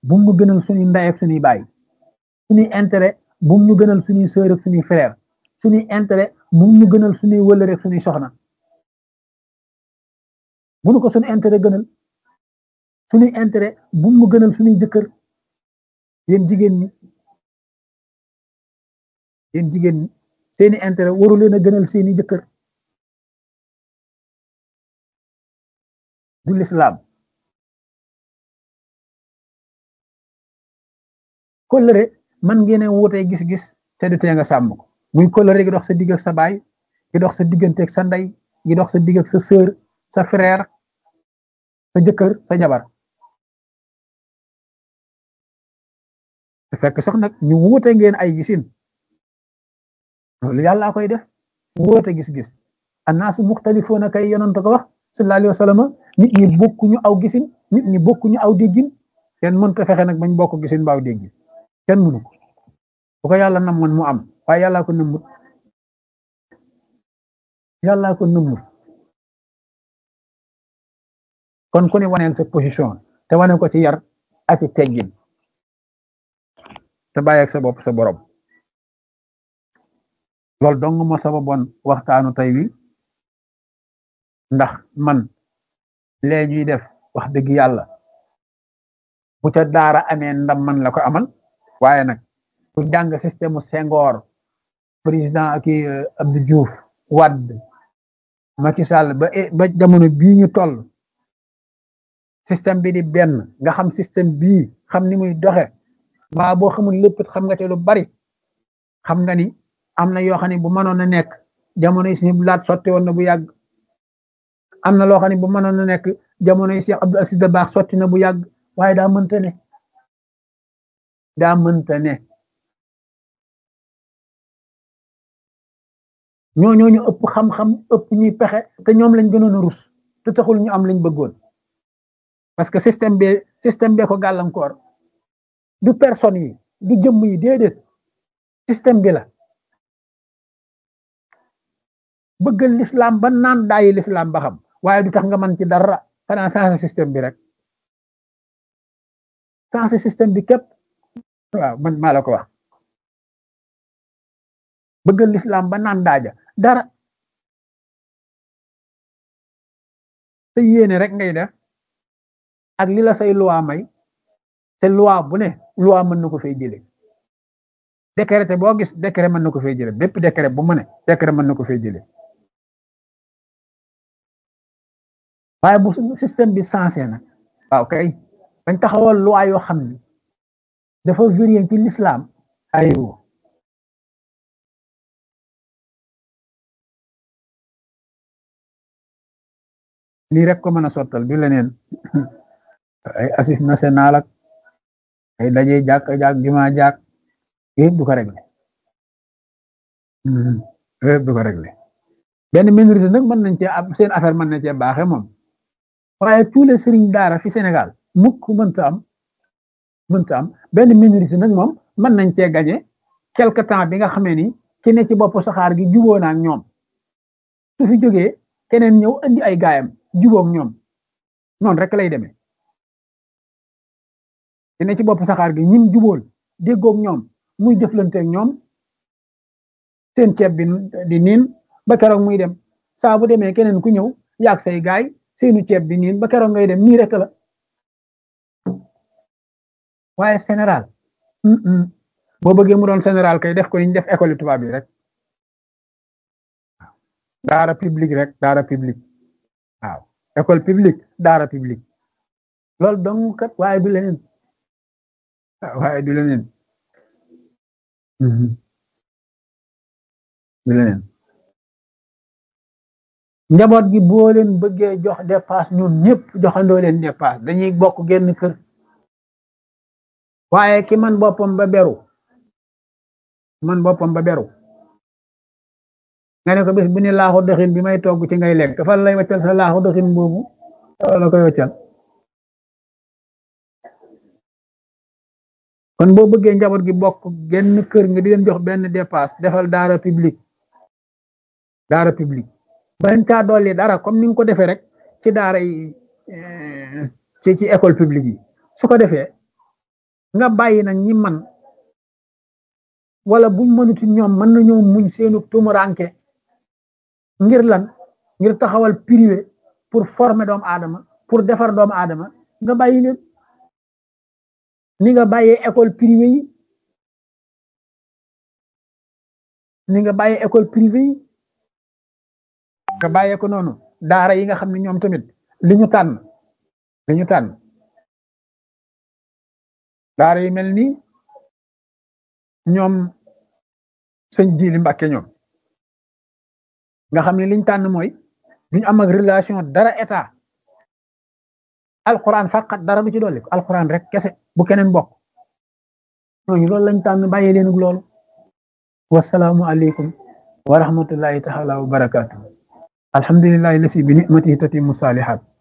bu mu gënal suñuy ndey ak suñuy baay suñuy intérêt bu mu gënal suñuy sœur ak suñuy frère suñuy intérêt bu mu gënal suñuy wëllëre ak suñuy soxna bu nu ko suñu intérêt gënal suñuy intérêt bu mu gënal suñuy jëkkër yéen jigéen ñi seeni intérêt waru leen a gënal seeni jëkkër du lislaam kóllëre man ngeen wutee gis-gis te du tee nga sàmm ko muy kóllëre gi dox sa digg ak sa baay gi dox sa diggante ak sa ndey gi dox sa digg ak sa sœur sa frère sa jëkkër sa jabar te fekk sax nag ñu wuute ngeen ay gisin loolu yàllaa koy def wuute gis-gis annaasu muxtalifoona kay yonent ko wax sallallahu alayhi wa sallam nit ñi bokkuñu aw gisin nit ñi bokkuñu aw déggin kenn mënta fexe nag bañ bokk gisin baaw déggin kenn mënu ko bu ko yàlla namoon mu am waaye yàllaa ko nëmmut kon ku ne waneel sa position te wane ko ci yar ak ci teggin te bàyyi ak sa bopp sa borom loolu dong moo sababoon waxtaanu tey wi ndax man léegi def wax dëgg yàlla bu ca daara amee ndam man la ko amal waaye nag ku jàng système Senghor président ak Abdou Diouf Wade Macky Sall ba jamono bii ñu toll système bi di benn nga xam système bii xam ni muy doxe waa boo xamul lépp xam nga te lu bari xam nga ni am na yoo xam ne bu mënoon a nekk jamono yi si bu laat sotti woon na bu yàgg am na loo xam ne bu mënoon a nekk jamono yi Cheikh Abdou Aziz Dabakh sotti na bu yàgg waaye daa mënta ne ñooñu ëpp xam-xam ëpp ñuy pexe te ñoom lañ gënoon a rus te taxul ñu am lañ bëggoon parce que système bi ko gàllankoor du personne yi du jëmm yi déedéet système bi la bëggal l'islam ba naan daayi l'islam ba xam waaye du tax nga mën ci dara xanaa changé système bi rek changé système bi képp waaw man maa la ko wax bëggal l'islam ba naan daaja dara te yéene rek ngay def ak li la say loi may te loi bu ne loi mën na ko fay jële décret boo gis décret mën na ko fay jële bépp décret bu mu ne décret mën na ko fay jële waaye bu système bi sensé na waaw kay bañ taxawal loi yoo xam ni dafa vérifié ci l'islam aywa lii rek ko mën a sottal du leneen ay assise national ak ay daje jàkk juma jàkk yëpp du ko réglé yëpp du ko réglé benn minorité nag mën nañ cee am seen affaire mën na cee baaxe moom waaye tous les sëriñ daara fi Sénégal mukk mënta am benn minorité nag moom mën nañ cee gañe quelque temps bi nga xamee ni ki ne ci bopp saxaar gi juboo na ak ñoom su fi jógee keneen ñëw andi ay gaayam jubóog ñoom noonu rek lay demee ki ne ci bopp saxaar gi ñim jubóol déggoog ñoom muy jëflanteeg ñoom seen ceeb bi di niin ba keroog muy dem saa bu demee keneen ku ñëw yaag say gaay seenu ceeb bi niin ba keroog ngay dem nii rek la waaye général boo bëggee mu doon général kay def ko ni ñu def école tubaab bi rek daara publique rek daara publique waaw école publique daara publique loolu dong kat waaye du leneen du leneen njaboot gi boo leen bëggee jox dépasse ñun ñëpp joxandoo leen dépasse dañuy bokk genn kër waaye ki man boppam ba beru nga ne ko bis bu ne laaxu doxin bi may togg ci ngay lekk fan lay waccal sa laaxu doxin boobu la koy waccal kon boo bëggee njaboot gi bokk genn kër nga di leen jox benn dépasse defal daara publique bañ caa dolli dara comme ni nga ko defee rek ci daara yi ci école publique yi su ko defee nga bàyyi nag ñi man wala buñ mënuti ñoom mën nañoo muñ seenu tumuranke ngir lan ngir taxawal privé pour former doomu aadama pour defar doomu aadama nga bàyyi leen ni nga bàyyee école privée yi ni nga bàyyee école privée yi nga bàyyee ko noonu daara yi nga xam ne ñoom tamit li ñu tànn daara yi mel ni ñoom sëñ Jili Mbàkke ñoom nga xam ne liñ tànn mooy duñu am ak relation dara état alquran faqat dara bu ci dolli ko alquran rek kese bu keneen bokk ñooñu loolu lañ tànn bàyyi leen ak loolu wasalaamu aleykum wa rahmatullahi taala wa barakaatu alhamdulillahi lasi bi ni'matihi tatimu salihat